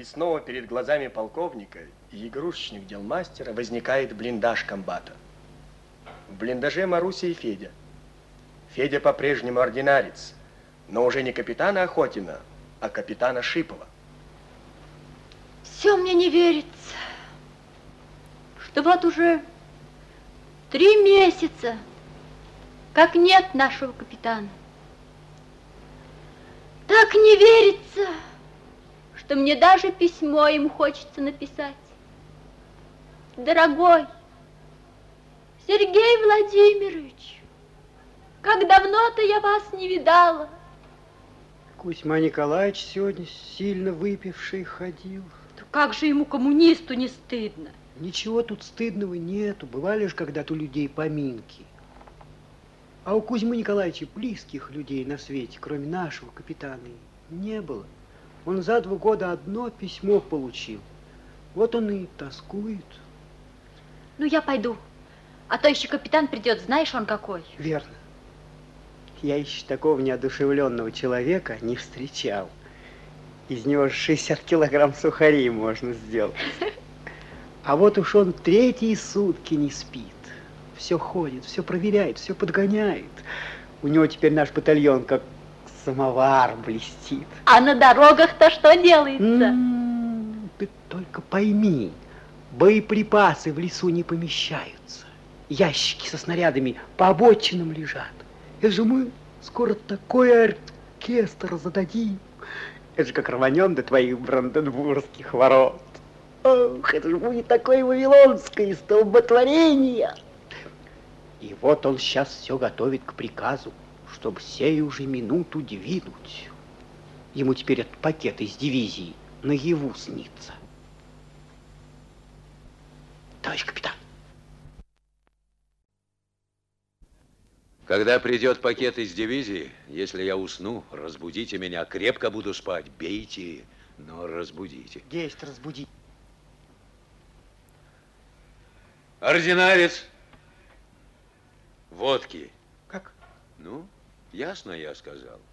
И снова перед глазами полковника и игрушечных дел мастера возникает блиндаж комбата. В блиндаже Маруся и Федя. Федя по-прежнему ординарец, но уже не капитана Охотина, а капитана Шипова. Все мне не верится, что вот уже 3 месяца, как нет нашего капитана. Так не верится, что мне даже письмо ему хочется написать. Дорогой Сергей Владимирович, как давно-то я вас не видала. Кузьма Николаевич сегодня сильно выпивший ходил. Да как же ему, коммунисту, не стыдно? Ничего тут стыдного нету. Бывали же когда-то у людей поминки. А у Кузьмы Николаевича близких людей на свете, кроме нашего капитана, не было. Он за 2 года одно письмо получил. Вот он и тоскует. Ну, я пойду. А то еще капитан придет, знаешь, он какой. Верно. Я еще такого неодушевленного человека не встречал. Из него 60 килограмм сухарей можно сделать. А вот уж он 3-е сутки не спит. Все ходит, все проверяет, все подгоняет. У него теперь наш батальон как самовар блестит. А на дорогах-то что делается? Ты только пойми, боеприпасы в лесу не помещаются. Ящики со снарядами по обочинам лежат. Это же мы скоро такой оркестр зададим. Это же как рванем до твоих бранденбургских ворот. Ох, это же будет такое вавилонское столботворение. И вот он сейчас все готовит к приказу, чтобы сею же минуту двинуть. Ему теперь этот пакет из дивизии наяву снится. Товарищ капитан. Когда придет пакет из дивизии, если я усну, разбудите меня. Крепко буду спать, бейте, но разбудите. Есть разбуди. Ординарец. Водки. Как? Ну, ясно я сказал.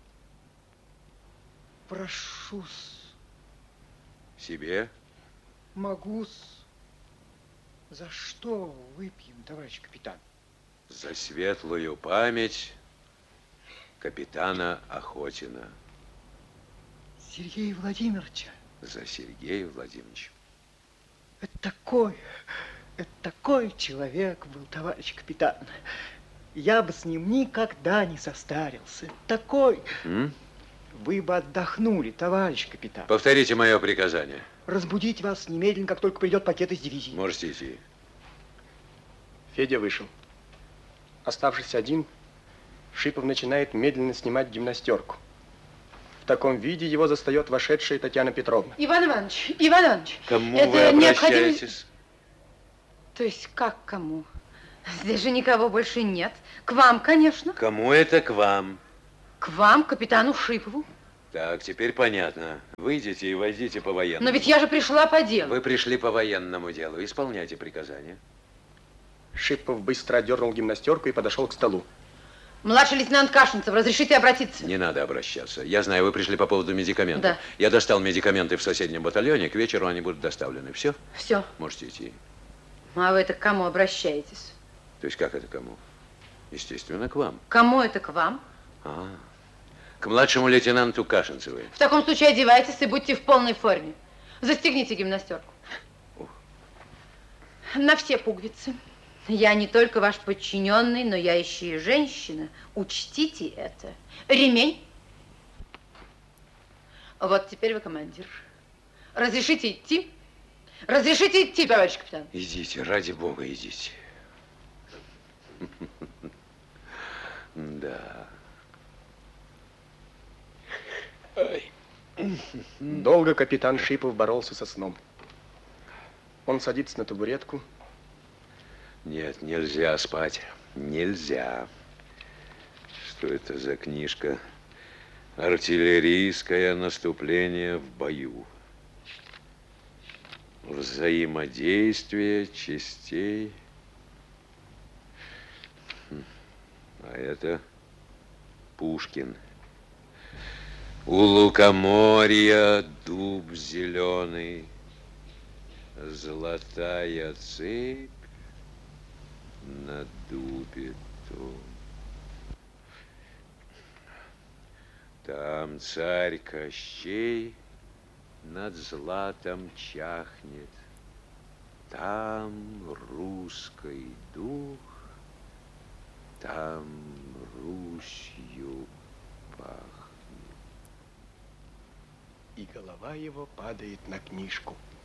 Прошу-с. Себе? Могу-с. За что выпьем, товарищ капитан? За светлую память капитана Охотина. Сергея Владимировича. За Сергея Владимировича. Это такой человек был, товарищ капитан. Я бы с ним никогда не состарился. Такой. Вы бы отдохнули, товарищ капитан. Повторите мое приказание. Разбудить вас немедленно, как только придет пакет из дивизии. Можете идти. Федя вышел. Оставшись один, Шипов начинает медленно снимать гимнастерку. В таком виде его застает вошедшая Татьяна Петровна. Иван Иванович. Кому это вы обращаетесь? То есть как кому? Здесь же никого больше нет. К вам, конечно. Кому это к вам? К вам, капитану Шипову. Так, теперь понятно. Выйдите и возьмите по военному. Но ведь я же пришла по делу. Вы пришли по военному делу. Исполняйте приказания. Шипов быстро одернул гимнастерку и подошел к столу. Младший лейтенант Кашинцев, разрешите обратиться? Не надо обращаться. Я знаю, вы пришли по поводу медикаментов. Да. Я достал медикаменты в соседнем батальоне. К вечеру они будут доставлены. Все? Все. Можете идти. А вы это к кому обращаетесь? То есть как это кому? Естественно, к вам. Кому это к вам? К младшему лейтенанту Кашинцевой. В таком случае одевайтесь и будьте в полной форме. Застегните гимнастерку. На все пуговицы. Я не только ваш подчиненный, но я еще и женщина. Учтите это. Ремень. Вот теперь вы командир. Разрешите идти? Разрешите идти, товарищ капитан? Идите, ради бога, идите. Да. Долго капитан Шипов боролся со сном. Он садится на табуретку. Нет, нельзя спать. Нельзя. Что это за книжка? Артиллерийское наступление в бою. Взаимодействие частей. А это Пушкин. У лукоморья дуб зеленый, золотая цепь на дубе том. Там царь Кощей над златом чахнет, там русский дух, там Русью пахнет. И голова его падает на книжку.